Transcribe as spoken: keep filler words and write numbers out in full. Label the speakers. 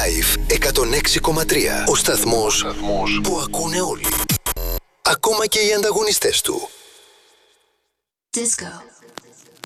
Speaker 1: Live εκατόν έξι κόμμα τρία. Ο σταθμός που ακούνε όλοι. Ακόμα και οι ανταγωνιστές του.
Speaker 2: Disco.